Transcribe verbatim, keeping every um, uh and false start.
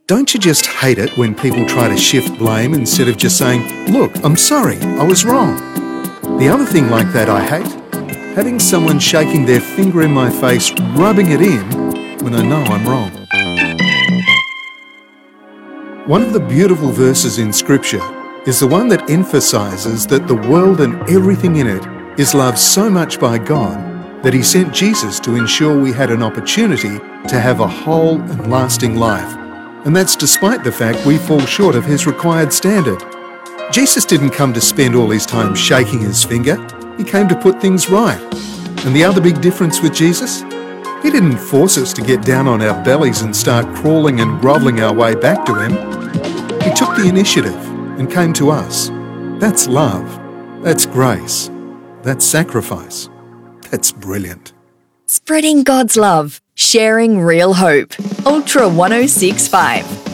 Don't you just hate it when people try to shift blame instead of just saying, "Look, I'm sorry, I was wrong"? The other thing like that I hate, having someone shaking their finger in my face, rubbing it in when I know I'm wrong. One of the beautiful verses in Scripture is the one that emphasises that the world and everything in it is loved so much by God that He sent Jesus to ensure we had an opportunity to have a whole and lasting life. And that's despite the fact we fall short of His required standard. Jesus didn't come to spend all His time shaking His finger. He came to put things right. And the other big difference with Jesus? He didn't force us to get down on our bellies and start crawling and grovelling our way back to Him. He took the initiative and came to us. That's love. That's grace. That's sacrifice. That's brilliant. Spreading God's love, sharing real hope. Ultra one oh six point five.